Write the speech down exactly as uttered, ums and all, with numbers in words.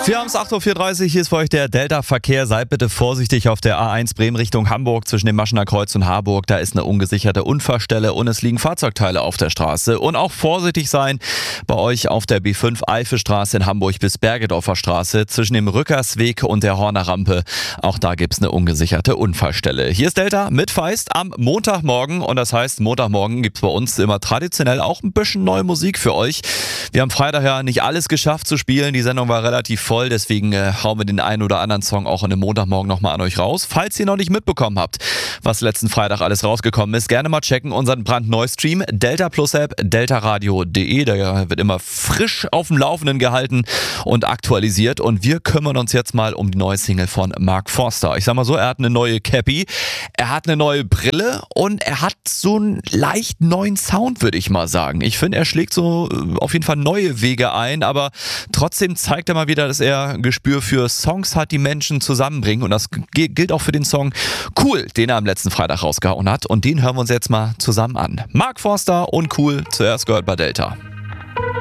Wir haben es acht Uhr vierunddreißig, hier ist für euch der Delta-Verkehr. Seid bitte vorsichtig auf der A eins Bremen Richtung Hamburg zwischen dem Maschener Kreuz und Harburg. Da ist eine ungesicherte Unfallstelle und es liegen Fahrzeugteile auf der Straße. Und auch vorsichtig sein bei euch auf der B fünf Eifelstraße in Hamburg bis Bergedorfer Straße zwischen dem Rückersweg und der Horner Rampe. Auch da gibt es eine ungesicherte Unfallstelle. Hier ist Delta mit Feist am Montagmorgen und das heißt, Montagmorgen gibt es bei uns immer traditionell auch ein bisschen neue Musik für euch. Wir haben Freitag ja nicht alles geschafft zu spielen, die Sendung war relativ voll, deswegen äh, hauen wir den einen oder anderen Song auch an dem Montagmorgen nochmal an euch raus. Falls ihr noch nicht mitbekommen habt, was letzten Freitag alles rausgekommen ist, gerne mal checken unseren brandneuen Stream, Delta Plus App, deltaradio punkt de, der wird immer frisch auf dem Laufenden gehalten und aktualisiert und wir kümmern uns jetzt mal um die neue Single von Mark Forster. Ich sag mal so, er hat eine neue Cappy, er hat eine neue Brille und er hat so einen leicht neuen Sound, würde ich mal sagen. Ich finde, er schlägt so auf jeden Fall neue Wege ein, aber trotzdem zeigt er mal wieder, dass er ein Gespür für Songs hat, die Menschen zusammenbringen und das g- gilt auch für den Song Cool, den er am letzten Freitag rausgehauen hat und den hören wir uns jetzt mal zusammen an. Mark Forster und Cool, zuerst gehört bei Delta.